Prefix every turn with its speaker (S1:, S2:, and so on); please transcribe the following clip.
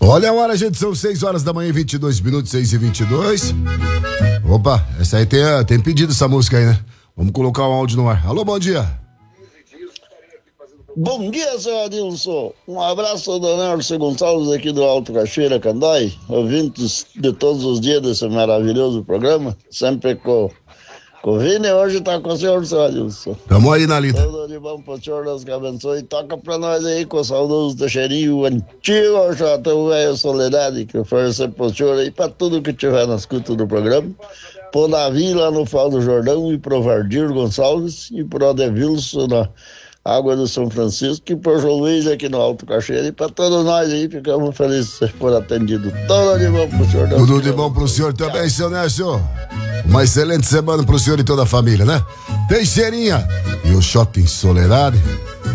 S1: Olha a hora, gente, são 6 horas da manhã, 22 minutos, 6h22. Opa, essa aí tem pedido essa música aí, né? Vamos colocar o áudio no ar. Alô, bom dia.
S2: Bom dia, seu Adilson. Um abraço do Nelson Gonçalves aqui do Alto Cachoeira, Candói, ouvintes de todos os dias desse maravilhoso programa, sempre com o Vini, hoje tá com o senhor, seu Adilson.
S1: Tamo aí na lida.
S2: Tudo de bom pro senhor, Deus que abençoe. Toca pra nós aí com o saudoso Teixeirinho antigo, já tem o velho Soledade, que oferece pro senhor aí pra tudo que tiver na escuta do programa. Pro Davi lá no Fal do Jordão e pro Vardir Gonçalves e pro Adevilson na Água do São Francisco e pro João Luiz aqui no Alto Cachoeira e pra todos nós aí, ficamos felizes por atendido. Tudo de bom pro senhor.
S1: Tudo de bom pro senhor também, seu Nécio. Uma excelente semana pro senhor e toda a família, né? Teixeirinha e o Shopping Soledade.